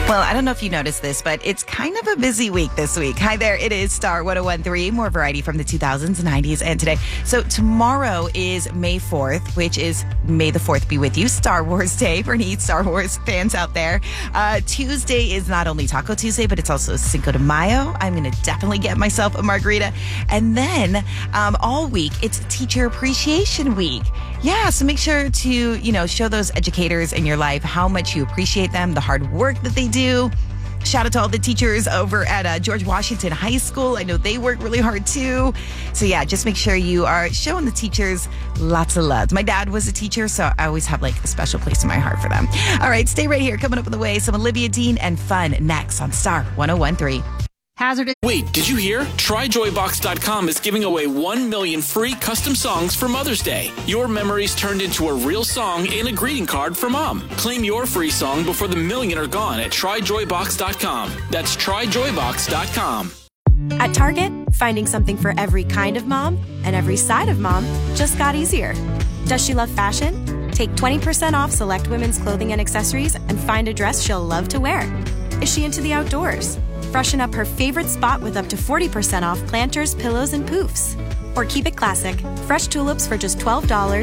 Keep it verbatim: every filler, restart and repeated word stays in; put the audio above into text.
Well, I don't know if you noticed this, but it's kind of a busy week this week. Hi there, it is Star one oh one point three, more variety from the two thousands, nineties, and today. So tomorrow is May fourth, which is May the fourth be with you, Star Wars Day for any Star Wars fans out there. Uh, Tuesday is not only Taco Tuesday, but it's also Cinco de Mayo. I'm going to definitely get myself a margarita. And then um, all week, it's Teacher Appreciation Week. Yeah, so make sure to, you know, show those educators in your life how much you appreciate them, the hard work that they do. Shout out to all the teachers over at uh, George Washington High School. I know they work really hard too. So yeah, just make sure you are showing the teachers lots of love. My dad was a teacher, so I always have like a special place in my heart for them. All right, stay right here. Coming up on the way, some Olivia Dean and fun next on Star one oh one point three. Hazardous. Wait, did you hear? Try Joy Box dot com is giving away one million free custom songs for Mother's Day. Your memories turned into a real song and a greeting card for Mom. Claim your free song before the million are gone at Try Joy Box dot com. That's Try Joy Box dot com. At Target, finding something for every kind of mom and every side of mom just got easier. Does she love fashion? Take twenty percent off select women's clothing and accessories and find a dress she'll love to wear. Is she into the outdoors? Freshen up her favorite spot with up to forty percent off planters, pillows, and poofs. Or keep it classic. Fresh tulips for just twelve dollars.